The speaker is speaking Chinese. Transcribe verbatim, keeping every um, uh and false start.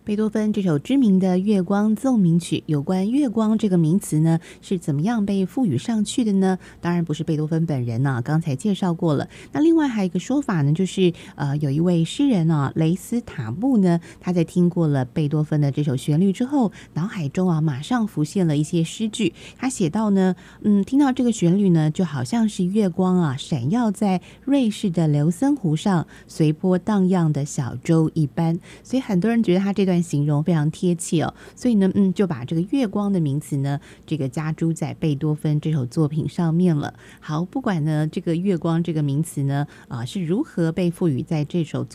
贝多芬这首知名的《月光奏鸣曲》，有关月光这个名词呢，是怎么样被赋予上去的呢？当然不是贝多芬本人呢、啊，刚才介绍过了。那另外还有一个说法呢，就是呃，有一位诗人啊，雷斯塔布呢，他在听过了贝多芬的这首旋律之后，脑海中啊马上浮现了一些诗句。他写到呢，嗯，听到这个旋律呢，就好像是月光啊，闪耀在瑞士的琉森湖上，随波荡漾的小舟一般。所以很多人觉得他这段形容非常贴切哦，所以呢，嗯，就把这个月光的名词呢，这个加诸在贝多芬这首作品上面了。好，不管呢这个月光这个名词呢，啊、呃、是如何被赋予在这首作